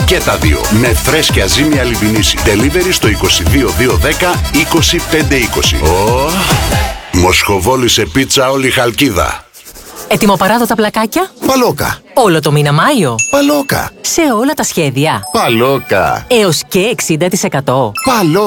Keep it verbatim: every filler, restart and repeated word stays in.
Και τα δύο. Με φρέσκια ζύμια λιβινίση. Delivery στο είκοσι δύο δύο δέκα είκοσι πέντε είκοσι. Oh. Μοσχοβόλη σε πίτσα όλη Χαλκίδα. Ετοιμοπαράδοτα πλακάκια. Παλόκα. Όλο το μήνα Μάιο. Παλόκα. Σε όλα τα σχέδια. Παλόκα. Έως και εξήντα τοις εκατό. Παλόκα.